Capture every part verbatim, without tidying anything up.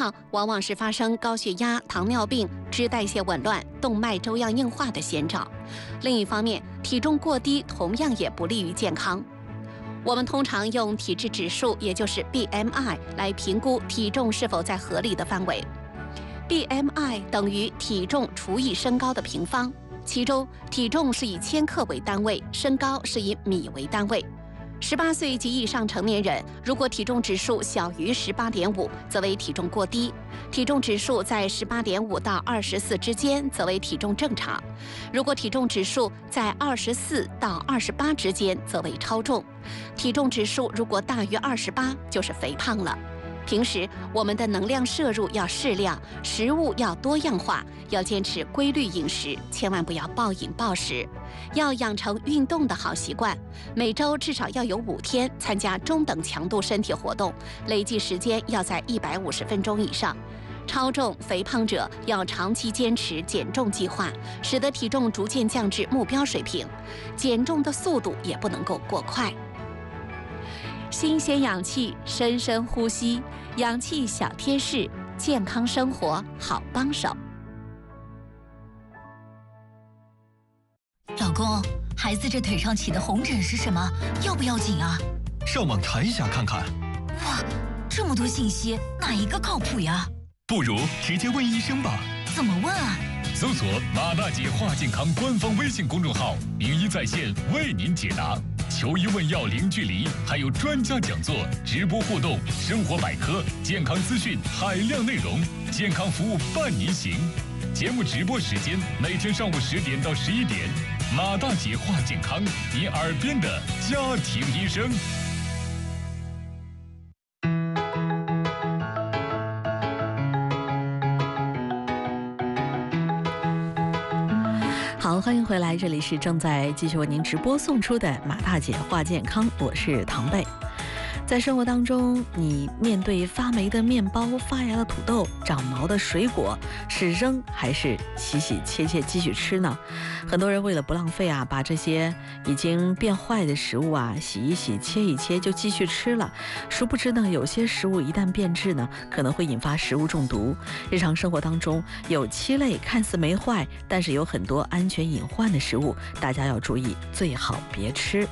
胖往往是发生高血压、糖尿病、脂代谢紊乱、动脉粥样硬化的先兆。另一方面，体重过低同样也不利于健康。我们通常用体质指数，也就是 B M I 来评估体重是否在合理的范围。B M I 等于体重除以身高的平方，其中体重是以千克为单位，身高是以米为单位。十八岁及以上成年人，如果体重指数小于 十八点五， 则为体重过低；体重指数在 十八点五 到二十四之间，则为体重正常；如果体重指数在二十四到二十八之间，则为超重；体重指数如果大于二十八，就是肥胖了。平时我们的能量摄入要适量，食物要多样化，要坚持规律饮食，千万不要暴饮暴食。要养成运动的好习惯，每周至少要有五天参加中等强度身体活动，累计时间要在一百五十分钟以上。超重、肥胖者要长期坚持减重计划，使得体重逐渐降至目标水平。减重的速度也不能够过快。新鲜氧气，深深呼吸，氧气小贴士，健康生活好帮手。 老公，孩子这腿上起的红疹是什么？要不要紧啊？ 上网查一下看看。 哇，这么多信息，哪一个靠谱呀？ 不如直接问医生吧。 怎么问啊？ 搜索马大姐话健康官方微信公众号，名医在线为您解答。求医问药零距离，还有专家讲座、直播互动、生活百科、健康资讯海量内容，健康服务伴您行。节目直播时间每天上午十点到十一点，马大姐话健康，你耳边的家庭医生。 好，欢迎回来，这里是正在继续为您直播送出的马大姐话健康，我是唐贝。在生活当中，你面对发霉的面包、发芽的土豆、长毛的水果，是扔还是洗洗切切继续吃呢？很多人为了不浪费啊，把这些已经变坏的食物啊洗一洗、切一切就继续吃了。殊不知呢，有些食物一旦变质呢，可能会引发食物中毒。日常生活当中有七类看似没坏，但是有很多安全隐患的食物，大家要注意，最好别吃。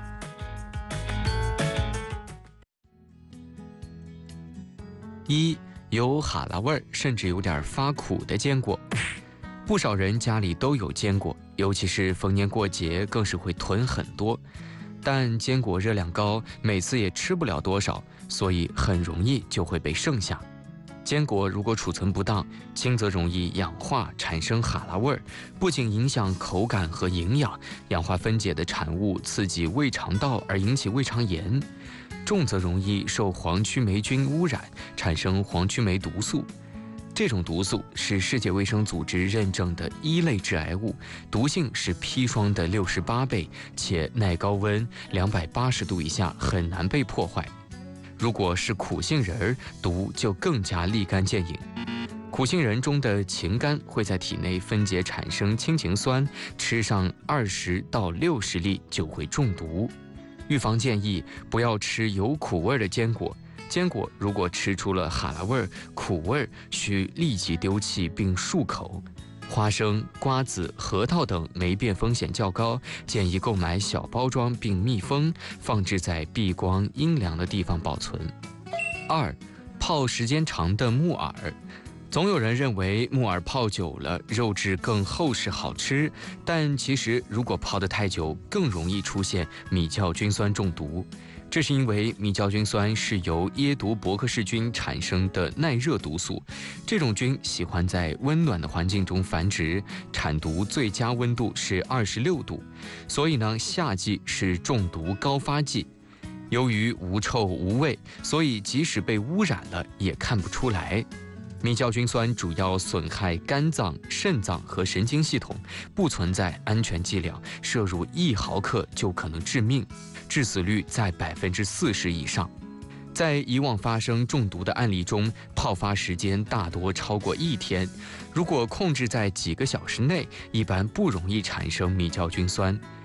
一、有哈喇味儿，甚至有点发苦的坚果。不少人家里都有坚果，尤其是逢年过节更是会囤很多。但坚果热量高，每次也吃不了多少，所以很容易就会被剩下。坚果如果储存不当，轻则容易氧化产生哈喇味儿，不仅影响口感和营养，氧化分解的产物刺激胃肠道而引起胃肠炎；重则容易受黄曲霉菌污染，产生黄曲霉毒素。这种毒素是世界卫生组织认证的一类致癌物，毒性是砒霜的六十八倍，且耐高温两百八十度以下很难被破坏。如果是苦杏仁儿，毒就更加立竿见影。苦杏仁中的氰苷会在体内分解产生氢氰酸，吃上二十到六十粒就会中毒。预防建议不要吃有苦味的坚果，坚果如果吃出了哈喇味、苦味，需立即丢弃并漱口。花生、瓜子、核桃等霉变风险较高，建议购买小包装并密封，放置在避光阴凉的地方保存。二、泡时间长的木耳。总有人认为木耳泡久了肉质更厚实好吃，但其实如果泡得太久，更容易出现米酵菌酸中毒。这是因为米酵菌酸是由椰毒伯克氏菌产生的耐热毒素，这种菌喜欢在温暖的环境中繁殖，产毒最佳温度是二十六度，所以呢，夏季是中毒高发季。由于无臭无味，所以即使被污染了也看不出来。米酵菌酸主要损害肝脏、肾脏和神经系统，不存在安全剂量，摄入一毫克就可能致命，致死率在百分之四十以上。在以往发生中毒的案例中，泡发时间大多超过一天，如果控制在几个小时内，一般不容易产生米酵菌酸。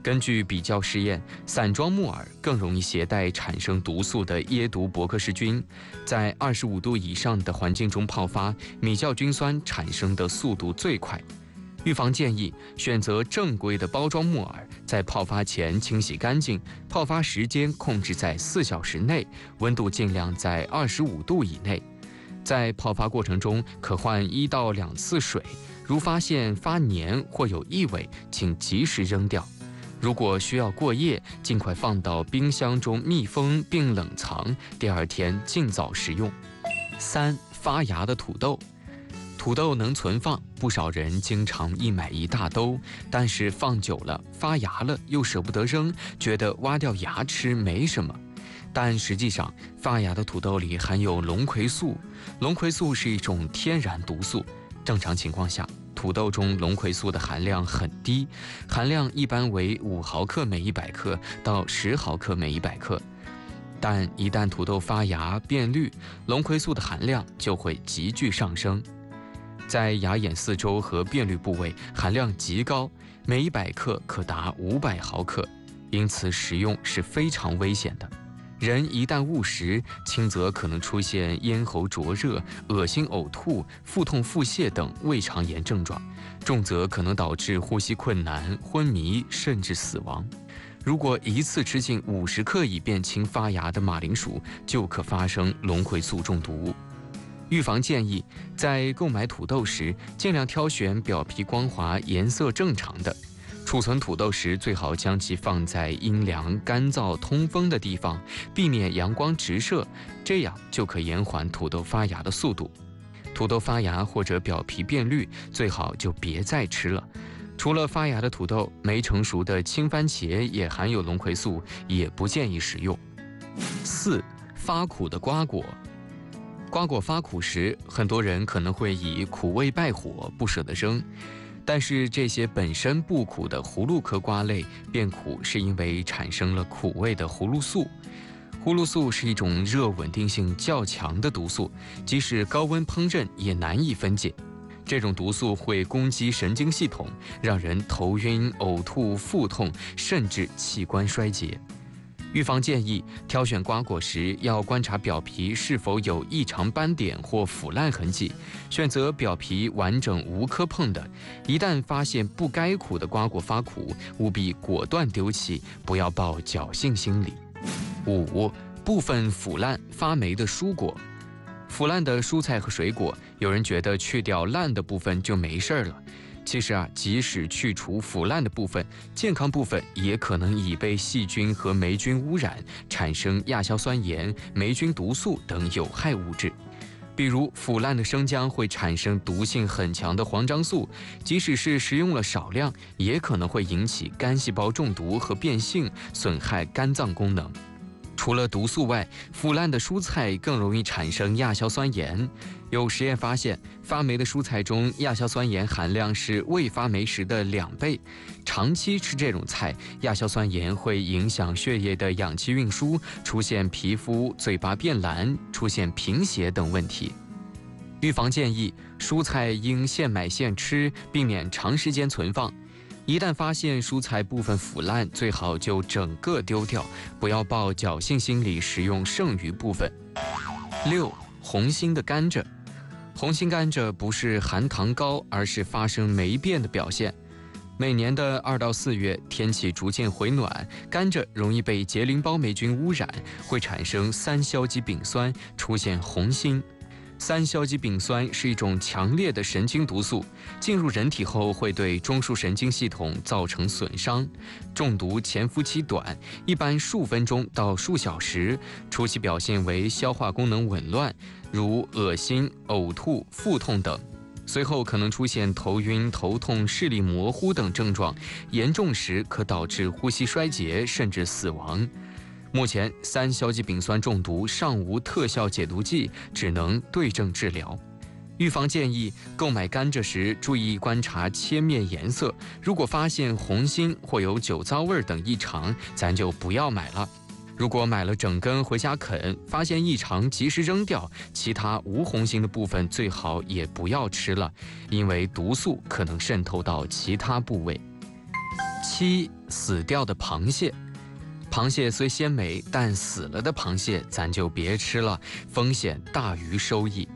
根据比较试验，散装木耳更容易携带产生毒素的耶毒伯克氏菌，在二十五度以上的环境中泡发，米酵菌酸产生的速度最快。预防建议选择正规的包装木耳，在泡发前清洗干净，泡发时间控制在四小时内，温度尽量在二十五度以内。在泡发过程中可换一到两次水，如发现发黏或有异味，请及时扔掉。如果需要过夜，尽快放到冰箱中密封并冷藏，第二天尽早食用。三、发芽的土豆。土豆能存放，不少人经常一买一大兜，但是放久了发芽了又舍不得扔，觉得挖掉芽吃没什么。但实际上，发芽的土豆里含有龙葵素，龙葵素是一种天然毒素。正常情况下，土豆中龙葵素的含量很低，含量一般为五毫克每一百克到十毫克每一百克。但一旦土豆发芽变绿，龙葵素的含量就会急剧上升。在芽眼四周和变绿部位含量极高，每一百克可达五百毫克，因此食用是非常危险的。人一旦误食，轻则可能出现咽喉灼热、恶心、呕吐、腹痛、腹泻等胃肠炎症状，重则可能导致呼吸困难、昏迷，甚至死亡。如果一次吃进五十克已变青发芽的马铃薯，就可发生龙葵素中毒。预防建议，在购买土豆时，尽量挑选表皮光滑、颜色正常的。储存土豆时，最好将其放在阴凉、干燥、通风的地方，避免阳光直射，这样就可延缓土豆发芽的速度。土豆发芽或者表皮变绿，最好就别再吃了。除了发芽的土豆，没成熟的青番茄也含有龙葵素，也不建议食用。四、发苦的瓜果。瓜果发苦时，很多人可能会以苦味败火，不舍得扔。但是这些本身不苦的葫芦科瓜类变苦，是因为产生了苦味的葫芦素。葫芦素是一种热稳定性较强的毒素，即使高温烹饪也难以分解。这种毒素会攻击神经系统，让人头晕、呕吐、腹痛，甚至器官衰竭。预防建议，挑选瓜果时要观察表皮是否有异常斑点或腐烂痕迹，选择表皮完整无磕碰的。一旦发现不该苦的瓜果发苦，务必果断丢弃，不要抱侥幸心理。五、部分腐烂发霉的蔬果。腐烂的蔬菜和水果，有人觉得去掉烂的部分就没事了。其实啊，即使去除腐烂的部分，健康部分也可能已被细菌和霉菌污染，产生亚硝酸盐、霉菌毒素等有害物质。比如腐烂的生姜会产生毒性很强的黄樟素，即使是食用了少量，也可能会引起肝细胞中毒和变性，损害肝脏功能。除了毒素外，腐烂的蔬菜更容易产生亚硝酸盐。有实验发现，发霉的蔬菜中亚硝酸盐含量是未发霉时的两倍。长期吃这种菜，亚硝酸盐会影响血液的氧气运输，出现皮肤、嘴巴变蓝、出现贫血等问题。预防建议，蔬菜应现买现吃，避免长时间存放。一旦发现蔬菜部分腐烂，最好就整个丢掉，不要抱侥幸心理食用剩余部分。六、红心的甘蔗。红心甘蔗不是含糖高，而是发生霉变的表现。每年的二到四月，天气逐渐回暖，甘蔗容易被节淋包霉菌污染，会产生三硝基丙酸，出现红心。三硝基丙酸是一种强烈的神经毒素，进入人体后会对中枢神经系统造成损伤。中毒潜伏期短，一般数分钟到数小时，初期表现为消化功能紊乱，如恶心、呕吐、腹痛等。随后可能出现头晕、头痛、视力模糊等症状，严重时可导致呼吸衰竭，甚至死亡。目前三硝基丙酸中毒尚无特效解毒剂，只能对症治疗。预防建议，购买甘蔗时注意观察切面颜色，如果发现红心或有酒糟味等异常，咱就不要买了。如果买了整根回家啃，发现异常及时扔掉，其他无红心的部分最好也不要吃了，因为毒素可能渗透到其他部位。 七，死掉的螃蟹。螃蟹虽鲜美，但死了的螃蟹咱就别吃了，风险大于收益。